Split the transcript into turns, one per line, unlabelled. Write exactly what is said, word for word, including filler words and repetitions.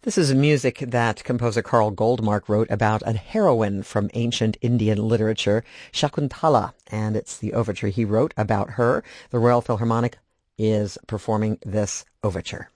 This is music that composer Carl Goldmark wrote about a heroine from ancient Indian literature, Shakuntala, and it's the overture he wrote about her. The Royal Philharmonic is performing this overture.